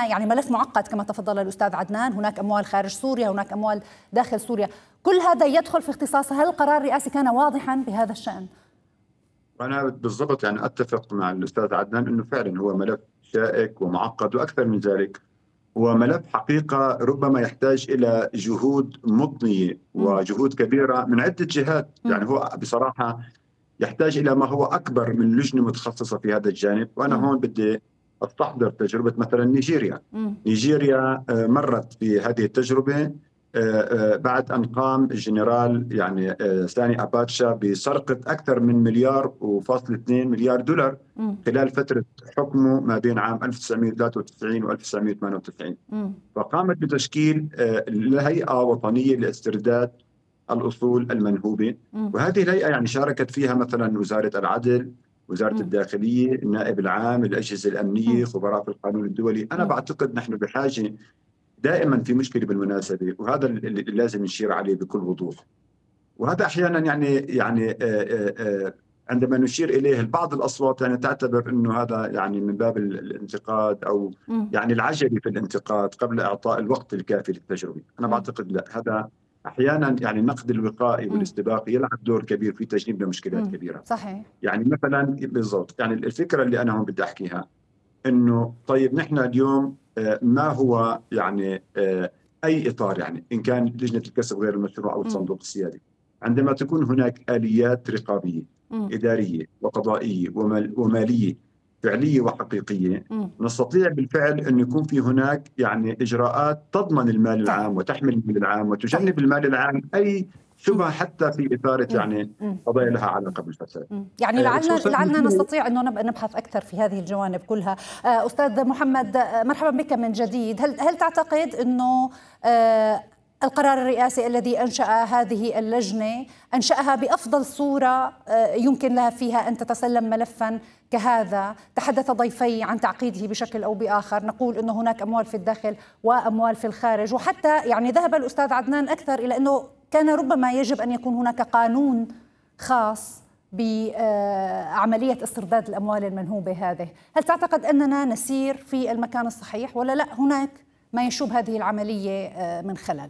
هنا يعني ملف معقد كما تفضل الأستاذ عدنان، هناك أموال خارج سوريا، هناك أموال داخل سوريا، كل هذا يدخل في اختصاصه. هل القرار الرئاسي كان واضحا بهذا الشأن؟ أنا بالضبط يعني أتفق مع الأستاذ عدنان أنه فعلا هو ملف شائك ومعقد، وأكثر من ذلك هو ملف حقيقة ربما يحتاج إلى جهود مضنية وجهود كبيرة من عدة جهات. يعني هو بصراحة يحتاج إلى ما هو أكبر من لجنة متخصصة في هذا الجانب. وأنا هون بدي أستحضر تجربة مثلا نيجيريا. نيجيريا مرت في هذه التجربة بعد أن قام الجنرال يعني ساني أباتشا بسرقة أكثر من $1.2 مليار خلال فترة حكمه ما بين عام 1993 و 1998. فقامت بتشكيل هيئة وطنية لاسترداد الأصول المنهوبة، وهذه الهيئة يعني شاركت فيها مثلا وزارة العدل، وزارة الداخلية، النائب العام، الأجهزة الأمنية، خبراء في القانون الدولي. أنا بعتقد نحن بحاجة دائما في مشكلة بالمناسبة، وهذا اللي لازم نشير عليه بكل وضوح. وهذا أحيانا يعني عندما نشير إليه بعض الأصوات يعني تعتبر أنه هذا يعني من باب الانتقاد أو يعني العجلة في الانتقاد قبل إعطاء الوقت الكافي للتجربة. أنا بعتقد لا، هذا أحيانا يعني النقد الوقائي والاستباقي يلعب دور كبير في تجنيب مشكلات كبيرة. صحيح. يعني مثلا بالضبط، يعني الفكرة اللي أنا هون بدي أحكيها أنه طيب نحن اليوم ما هو يعني أي إطار، يعني إن كان لجنة الكسب غير المشروع أو الصندوق السيادي، عندما تكون هناك آليات رقابية إدارية وقضائية ومالية فعلية وحقيقية، نستطيع بالفعل أن يكون في هناك يعني إجراءات تضمن المال العام وتحمي المال العام وتجنب المال العام أي شبهة حتى في إثارة يعني قضايا لها علاقة بالفساد. يعني لعلنا نستطيع أنه نبحث أكثر في هذه الجوانب كلها. أستاذ محمد، مرحبا بك من جديد. هل تعتقد أنه القرار الرئاسي الذي أنشأ هذه اللجنة أنشأها بأفضل صورة يمكن لها فيها أن تتسلم ملفا كهذا؟ تحدث ضيفي عن تعقيده بشكل أو بآخر، نقول أنه هناك أموال في الداخل وأموال في الخارج، وحتى يعني ذهب الأستاذ عدنان أكثر إلى أنه كان ربما يجب أن يكون هناك قانون خاص بعملية استرداد الأموال المنهوبة هذه. هل تعتقد أننا نسير في المكان الصحيح ولا لا هناك ما يشوب هذه العملية من خلل؟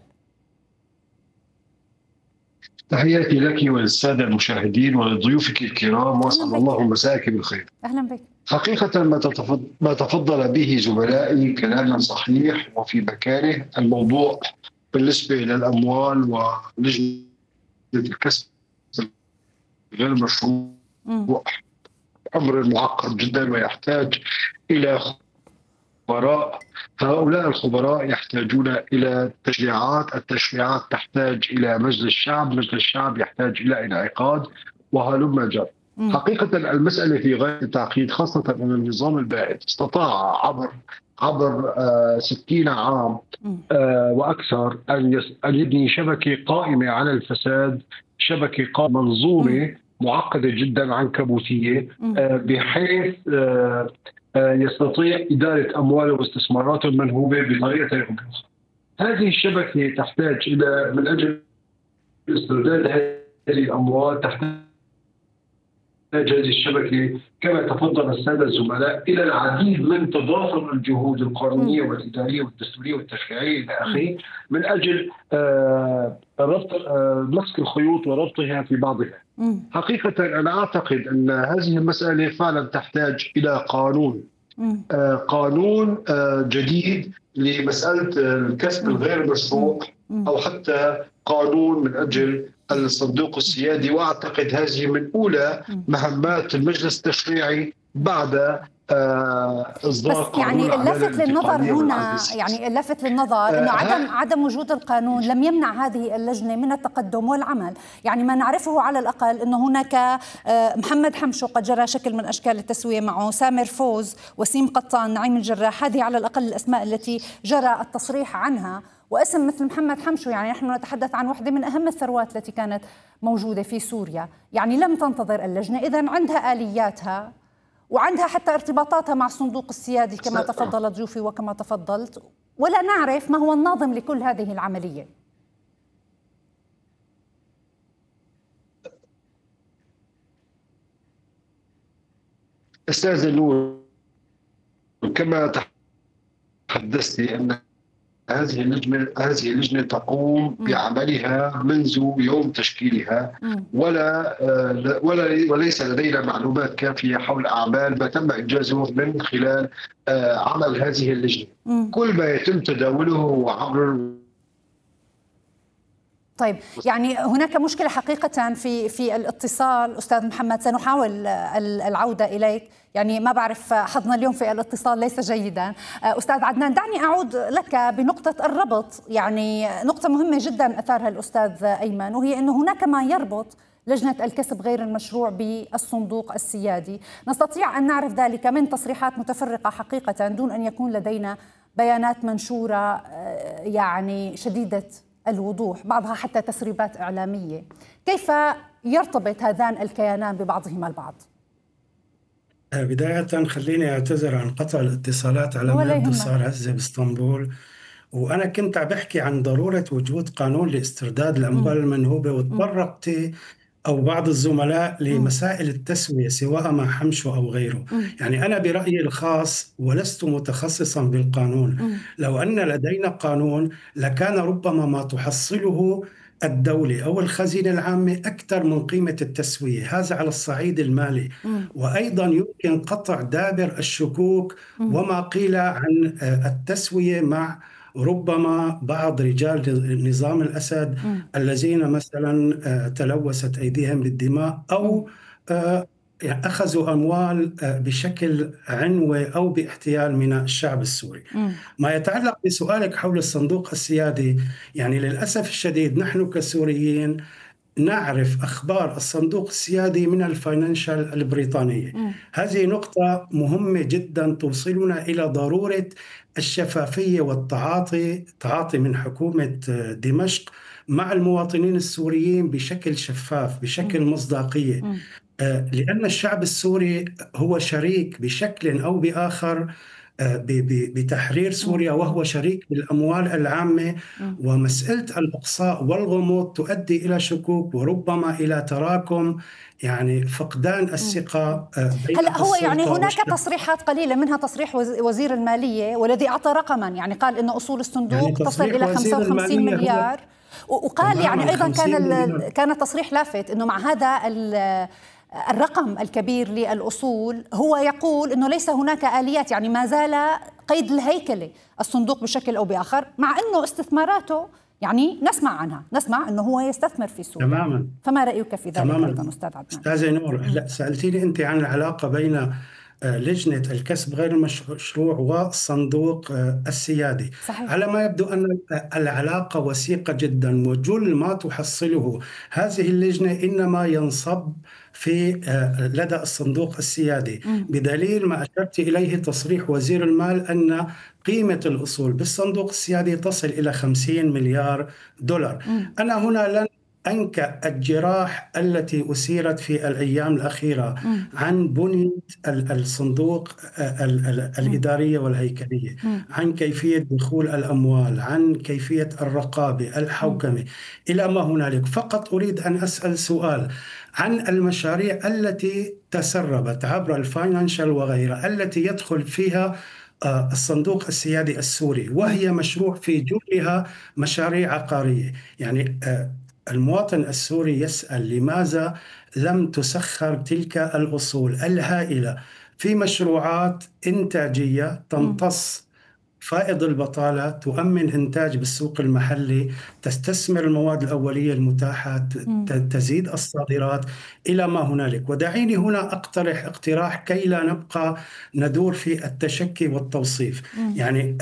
تحياتي لك وللسادة المشاهدين ولضيوفك الكرام، وأسأل الله مساءك بالخير. أهلا بك. حقيقة ما تفضل به زملائي كلام صحيح وفي مكانه. الموضوع بالنسبة إلى الأموال ولجنة الكسب غير مشروع أمر معقد جدا ويحتاج إلى خبراء. هؤلاء الخبراء يحتاجون إلى تشريعات، التشريعات تحتاج إلى مجلس الشعب، مجلس الشعب يحتاج إلى انعقاد وهلم جر. حقيقة المسألة في غاية التعقيد، خاصة أن النظام البائد استطاع عبر 60 عام وأكثر أن يبني شبكة قائمة على الفساد، شبكة قائمة منظومة معقدة جدا عنكبوتية، بحيث يستطيع إدارة أمواله واستثماراته المنهوبة بطريقة أخرى. هذه الشبكة تحتاج إلى، من أجل استرداد هذه الأموال، تحتاج هذه الشبكة كما تفضل السادة الزملاء إلى العديد من تضافر الجهود القانونية والإدارية والدستورية والتشريعية إلى آخره، من أجل ربط مسك الخيوط وربطها في بعضها. حقيقة أنا أعتقد أن هذه المسألة فعلا تحتاج إلى قانون جديد لمسألة الكسب الغير مشروع، أو حتى قانون من أجل الصندوق السيادي. وأعتقد هذه من أولى مهمات المجلس التشريعي بعد إصدار قانون يعني اللافت للنظر هنا، يعني اللافت للنظر أنه عدم وجود القانون لم يمنع هذه اللجنة من التقدم والعمل. يعني ما نعرفه على الأقل أنه هناك محمد حمشو قد جرى شكل من أشكال التسوية معه، سامر فوز، وسيم قطان، نعيم الجراح، هذه على الأقل الأسماء التي جرى التصريح عنها. واسم مثل محمد حمشو يعني نحن نتحدث عن واحدة من أهم الثروات التي كانت موجودة في سوريا، يعني لم تنتظر اللجنة، إذن عندها آلياتها وعندها حتى ارتباطاتها مع الصندوق السيادي كما تفضل ضيوفي وكما تفضلت، ولا نعرف ما هو الناظم لكل هذه العملية. أستاذ نور، كما حدثتي أن هذه اللجنة تقوم بعملها منذ يوم تشكيلها، وليس لدينا معلومات كافية حول أعمال ما تم إنجازه من خلال عمل هذه اللجنة. كل ما يتم تداوله عبر. طيب، يعني هناك مشكلة حقيقة في الاتصال أستاذ محمد، سنحاول العودة إليك، يعني ما بعرف حظنا اليوم في الاتصال ليس جيدا. أستاذ عدنان، دعني أعود لك بنقطة الربط، يعني نقطة مهمة جدا أثارها الأستاذ أيمن، وهي أنه هناك ما يربط لجنة الكسب غير المشروع بالصندوق السيادي. نستطيع أن نعرف ذلك من تصريحات متفرقة حقيقة دون أن يكون لدينا بيانات منشورة يعني شديدة الوضوح، بعضها حتى تسريبات إعلامية. كيف يرتبط هذان الكيانان ببعضهما البعض؟ بداية خليني أعتذر عن قطع الاتصالات على ما يبدو صار هزة باسطنبول، وأنا كنت عم بحكي عن ضرورة وجود قانون لاسترداد الأموال المنهوبة، وتطرقت أو بعض الزملاء لمسائل التسوية سواء مع حمشو أو غيره. يعني أنا برأيي الخاص ولست متخصصا بالقانون، لو أن لدينا قانون لكان ربما ما تحصله الدولة أو الخزينة العامة أكثر من قيمة التسوية، هذا على الصعيد المالي. وأيضا يمكن قطع دابر الشكوك وما قيل عن التسوية مع ربما بعض رجال نظام الأسد الذين مثلا تلوثت أيديهم بالدماء أو أخذوا أموال بشكل عنوة أو باحتيال من الشعب السوري. ما يتعلق بسؤالك حول الصندوق السيادي، يعني للأسف الشديد نحن كسوريين نعرف أخبار الصندوق السيادي من الفاينانشال البريطانية. هذه نقطة مهمة جدا توصلنا إلى ضرورة الشفافية والتعاطي من حكومة دمشق مع المواطنين السوريين بشكل شفاف، بشكل مصداقية، لأن الشعب السوري هو شريك بشكل أو بآخر بتحرير سوريا، وهو شريك بالأموال العامة. ومسألة الإقصاء والغموض تؤدي إلى شكوك وربما إلى تراكم، يعني فقدان الثقة بين هلا هو يعني هناك والشعب. تصريحات قليلة منها تصريح وزير المالية، والذي أعطى رقما، يعني قال إن أصول الصندوق يعني تصل إلى 55 مليار، وقال يعني أيضا كان تصريح لافت أنه مع هذا الرقم الكبير للأصول هو يقول أنه ليس هناك آليات، يعني ما زال قيد الهيكلة الصندوق بشكل أو بآخر، مع أنه استثماراته يعني نسمع عنها، نسمع أنه هو يستثمر في سوريا. تماما. فما رأيك في ذلك أيضا أستاذ عدنان؟ أستاذ نور، لا سألتيني أنت عن العلاقة بين لجنة الكسب غير المشروع والصندوق السيادي. صحيح. على ما يبدو أن العلاقة وثيقة جدا، وجل ما تحصله هذه اللجنة إنما ينصب في لدى الصندوق السيادي، بدليل ما أشرت إليه تصريح وزير المال أن قيمة الأصول بالصندوق السيادي تصل إلى 50 مليار دولار. أنا هنا لن أنكأ الجراح التي أثيرت في الأيام الأخيرة عن بنية الصندوق الإدارية والهيكلية، عن كيفية دخول الأموال، عن كيفية الرقابة، الحوكمة، إلى ما هنالك. فقط أريد أن أسأل سؤال عن المشاريع التي تسربت عبر الفاينانشال وغيرها التي يدخل فيها الصندوق السيادي السوري، وهي مشروع في جلها مشاريع عقارية. يعني المواطن السوري يسأل لماذا لم تسخر تلك الأصول الهائلة في مشروعات إنتاجية تمتص فائض البطالة، تؤمن إنتاج بالسوق المحلي، تستثمر المواد الأولية المتاحة، تزيد الصادرات، إلى ما هنالك. ودعيني هنا أقترح اقتراح كي لا نبقى ندور في التشكي والتوصيف. يعني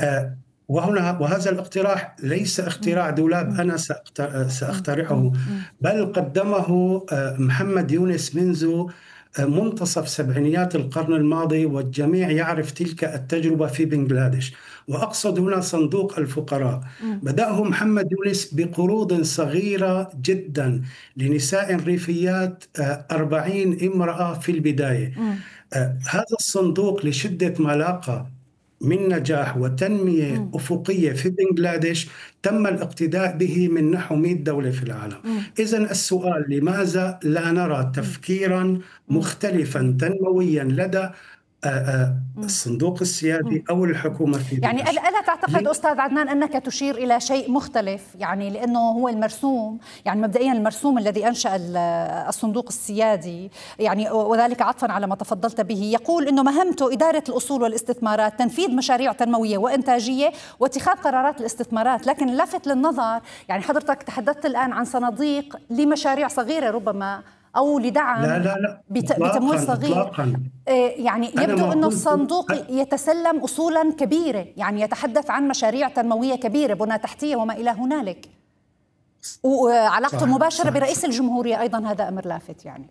وهذا الاقتراح ليس اختراع دولاب أنا سأخترعه، بل قدمه محمد يونس منذ منتصف سبعينيات القرن الماضي، والجميع يعرف تلك التجربة في بنغلاديش. وأقصد هنا صندوق الفقراء. بدأه محمد يونس بقروض صغيرة جدا لنساء ريفيات، 40 امرأة في البداية. هذا الصندوق لشدة ما لاقى من نجاح وتنمية أفقية في بنغلاديش تم الاقتداء به من نحو 100 دولة في العالم. إذن السؤال، لماذا لا نرى تفكيرا مختلفا تنمويا لدى الصندوق السيادي أو الحكومة في يعني ألا تعتقد أستاذ عدنان أنك تشير إلى شيء مختلف؟ يعني لأنه هو المرسوم، يعني مبدئيا المرسوم الذي أنشأ الصندوق السيادي، يعني وذلك عطفا على ما تفضلت به، يقول أنه مهمته إدارة الأصول والاستثمارات، تنفيذ مشاريع تنموية وإنتاجية واتخاذ قرارات الاستثمارات. لكن لفت للنظر، يعني حضرتك تحدثت الآن عن صناديق لمشاريع صغيرة ربما أو لدعم لا بتمويل صغير. إطلاقاً. يعني يبدو أن الصندوق يتسلم أصولا كبيرة، يعني يتحدث عن مشاريع تنموية كبيرة، بنى تحتية وما إلى هنالك، وعلاقته المباشرة برئيس الجمهورية أيضا، هذا أمر لافت يعني.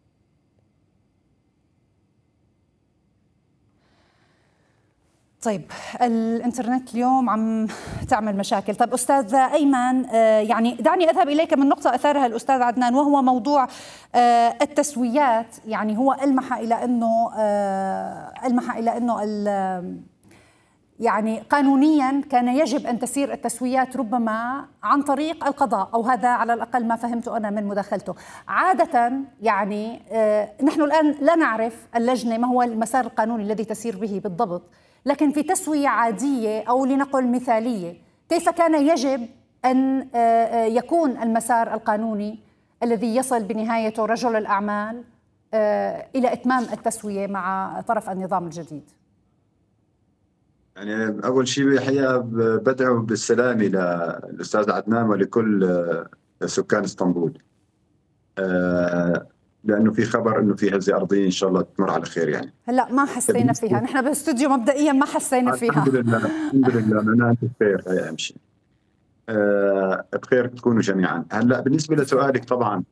طيب الانترنت اليوم عم تعمل مشاكل. طيب أستاذ أيمن، يعني دعني أذهب إليك من نقطة أثارها الأستاذ عدنان، وهو موضوع التسويات. يعني هو ألمح إلى أنه يعني قانونيا كان يجب أن تسير التسويات ربما عن طريق القضاء، أو هذا على الأقل ما فهمته أنا من مداخلته. عادة يعني نحن الآن لا نعرف اللجنة ما هو المسار القانوني الذي تسير به بالضبط، لكن في تسوية عادية أو لنقل مثالية، كيف كان يجب أن يكون المسار القانوني الذي يصل بنهايته رجل الأعمال إلى إتمام التسوية مع طرف النظام الجديد؟ يعني أول شيء الحقيقة بدعو بالسلام إلى الأستاذ عدنان ولكل سكان اسطنبول، لأنه في خبر أنه في هزة أرضية إن شاء الله تمر على خير. يعني هلا ما حسينا فيها، نحن بالاستوديو مبدئيا ما حسينا فيها. الحمد لله الحمد لله، أنا أنت بخير، هي أهم شيء. بخير تكونوا جميعا. هلا بالنسبة لسؤالك، طبعا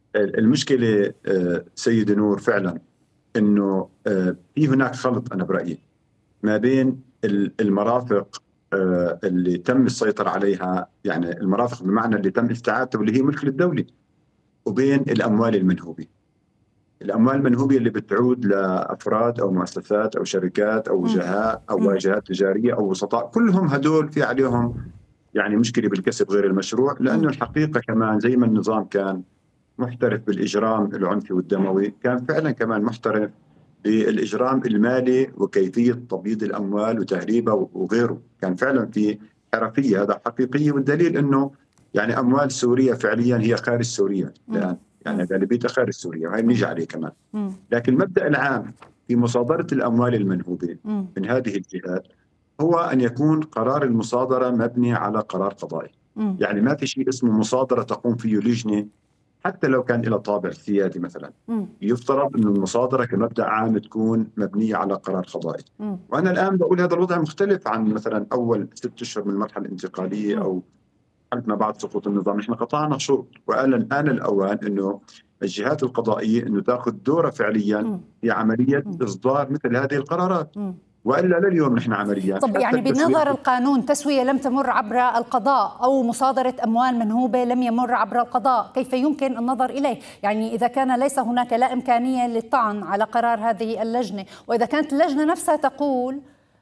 المشكلة سيد نور فعلا أنه في هناك خلط أنا برأيي ما بين المرافق اللي تم السيطرة عليها، يعني المرافق بمعنى اللي تم استعادته واللي هي ملك للدولة، وبين الأموال المنهوبة. الأموال المنهوبة اللي بتعود لأفراد أو مؤسسات أو شركات أو وجهاء أو واجهات تجارية أو وسطاء، كلهم هدول في عليهم يعني مشكلة بالكسب غير المشروع، لأنه الحقيقة كمان زي ما النظام كان محترف بالإجرام العنفي والدموي، كان فعلا كمان محترف بالإجرام المالي وكيفية تبييض الأموال وتهريبها وغيره. كان فعلا في حرفية، هذا حقيقية، والدليل أنه يعني أموال سوريا فعليا هي خارج سوريا الآن، يعني غالبيتها خارج سوريا، وهي بنيجي عليه كمان. لكن المبدأ العام في مصادرة الأموال المنهوبة من هذه الجهات هو أن يكون قرار المصادرة مبني على قرار قضائي. يعني ما في شيء اسمه مصادرة تقوم فيه لجنة حتى لو كان لها طابع سيادي مثلا. يفترض أن المصادرة كمبدأ عام تكون مبنية على قرار قضائي. وأنا الآن بقول هذا الوضع مختلف عن مثلا أول 6 أشهر من المرحلة الانتقالية أو ما بعد سقوط النظام. نحن قطعنا شوط، والآن الأوان أنه الجهات القضائية أنه تأخذ دورها فعليا في عملية إصدار مثل هذه القرارات، وإلا لليوم نحن عمليا. طب يعني بنظر القانون تسوية لم تمر عبر القضاء، أو مصادرة أموال منهوبة لم يمر عبر القضاء، كيف يمكن النظر إليه؟ يعني إذا كان ليس هناك لا إمكانية للطعن على قرار هذه اللجنة، وإذا كانت اللجنة نفسها تقول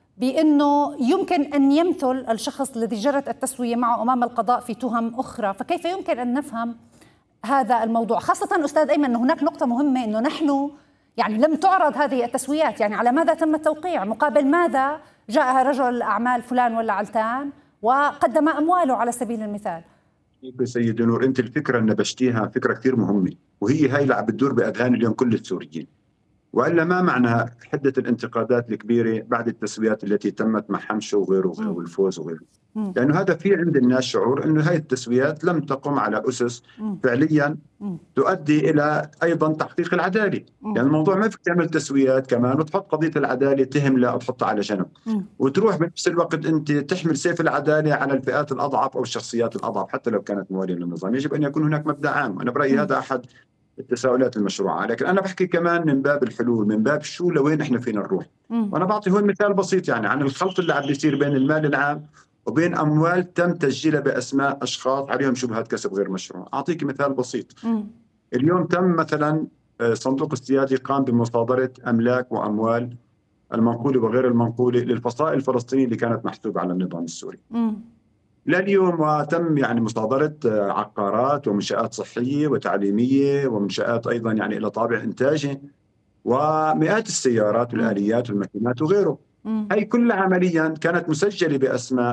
بأنه يمكن أن يمثل الشخص الذي جرت التسوية معه أمام القضاء في تهم أخرى، فكيف يمكن أن نفهم هذا الموضوع؟ خاصة أستاذ أيمن أن هناك نقطة مهمة، أنه نحن يعني لم تعرض هذه التسويات، يعني على ماذا تم التوقيع؟ مقابل ماذا جاء رجل الأعمال فلان ولا علتان وقدم أمواله على سبيل المثال؟ سيد نور، أنت الفكرة اللي نبشتيها فكرة كثير مهمة، وهي هاي اللي عم بتدور بأذهان اليوم كل السوريين. وإلا ما معنى حدة الانتقادات الكبيرة بعد التسويات التي تمت مع حمشة وغيره والفوز وغيره؟ لأنه هذا في عند الناس شعور أنه هاي التسويات لم تقم على أسس فعليا تؤدي إلى أيضا تحقيق العدالة. يعني الموضوع ما فيك تعمل تسويات كمان وتحط قضية العدالة تهملها أو تحطها على جنب، وتروح بنفس الوقت أنت تحمل سيف العدالة على الفئات الأضعف أو الشخصيات الأضعف حتى لو كانت موالية للنظام. يجب أن يكون هناك مبدأ عام، وأنا برأيي هذا أحد التساؤلات المشروعة. لكن أنا بحكي كمان من باب الحلول، من باب شو لوين إحنا فينا نروح. وأنا بعطي هون مثال بسيط يعني عن الخلط اللي عم بيصير بين المال العام وبين أموال تم تسجيلها بأسماء أشخاص عليهم شبهات كسب غير مشروع. أعطيك مثال بسيط. اليوم تم مثلا صندوق السيادي قام بمصادرة أملاك وأموال المنقولة وغير المنقولة للفصائل الفلسطينية اللي كانت محسوبة على النظام السوري. لليوم وتم يعني مصادرة عقارات ومنشآت صحية وتعليمية ومنشآت أيضا يعني إلى طابع إنتاجي، ومئات السيارات والآليات والماكينات وغيره. هي كلها عمليا كانت مسجلة بأسماء